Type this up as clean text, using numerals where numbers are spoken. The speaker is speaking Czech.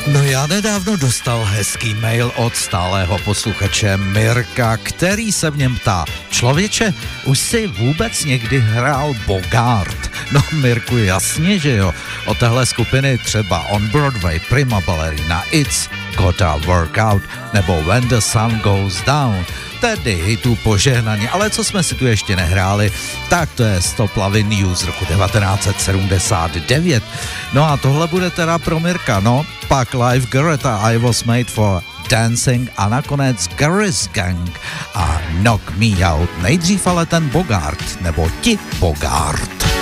No já nedávno dostal hezký mail od stálého posluchače Mirka, který se v něm ptá: člověče, už si vůbec někdy hrál Bogart? No Mirku, jasně, že jo. Od téhle skupiny třeba On Broadway, Prima Ballerina, It's Gotta Work Out nebo When the Sun Goes Down, tedy hitů požehnaně, ale co jsme si tu ještě nehráli, tak to je Stop Lovin' You z roku 1979. No a tohle bude teda pro Mirka, no, pak Live Garretta, I Was Made for Dancing a nakonec Garris Gang a Knock Me Out. Nejdřív ale ten Bogart, nebo ti Bogart.